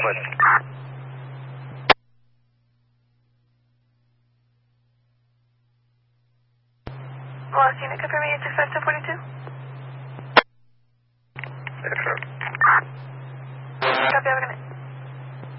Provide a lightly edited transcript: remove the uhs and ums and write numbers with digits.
much. Lost unit, confirm me 865-1042. Yes, sir. Copy, have a good night.